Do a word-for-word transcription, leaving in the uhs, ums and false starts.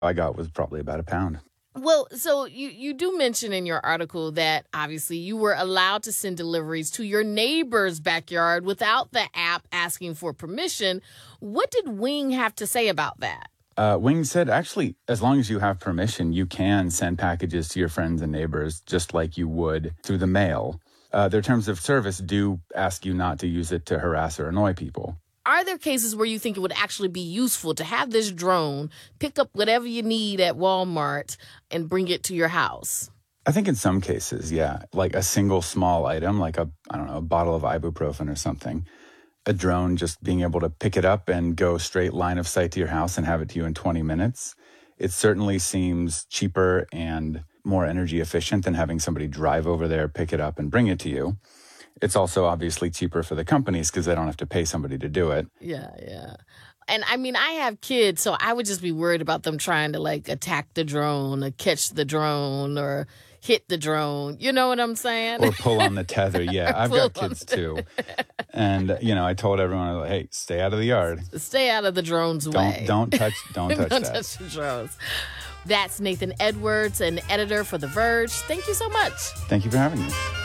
I got was probably about a pound. Well, so you, you do mention in your article that obviously you were allowed to send deliveries to your neighbor's backyard without the app asking for permission. What did Wing have to say about that? Uh, Wing said, actually, as long as you have permission, you can send packages to your friends and neighbors just like you would through the mail. Uh, their terms of service do ask you not to use it to harass or annoy people. Are there cases where you think it would actually be useful to have this drone pick up whatever you need at Walmart and bring it to your house? I think in some cases, yeah, like a single small item, like a, I don't know, a bottle of ibuprofen or something. A drone just being able to pick it up and go straight line of sight to your house and have it to you in twenty minutes. It certainly seems cheaper and more energy efficient than having somebody drive over there, pick it up and bring it to you. It's also obviously cheaper for the companies because they don't have to pay somebody to do it. Yeah, yeah. And I mean, I have kids, so I would just be worried about them trying to like attack the drone or catch the drone or hit the drone. You know what I'm saying? Or pull on the tether. Yeah, I've got kids too. And, you know, I told everyone, hey, stay out of the yard. Stay out of the drone's don't, way. Don't touch, don't touch don't that. touch the drones. That's Nathan Edwards, an editor for The Verge. Thank you so much. Thank you for having me.